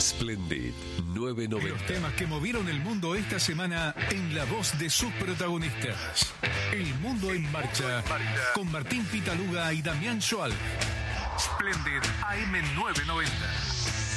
Splendid 990. Los temas que movieron el mundo esta semana en la voz de sus protagonistas. El Mundo en Marcha, con Martín Pitaluga y Damián Schoal. Splendid AM 990.